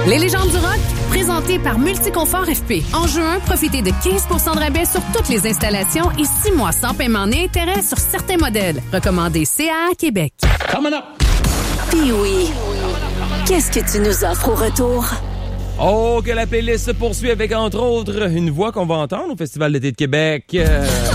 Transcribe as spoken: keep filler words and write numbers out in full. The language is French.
Les légendes du rock, présentées par Multiconfort F P. En juin, profitez de quinze pour cent de rabais sur toutes les installations et six mois sans paiement ni intérêt sur certains modèles. Recommandé C A A Québec. Coming up! Puis oui, qu'est-ce que tu nous offres au retour? Oh, que la playlist se poursuit avec, entre autres, une voix qu'on va entendre au Festival d'été de Québec. Euh...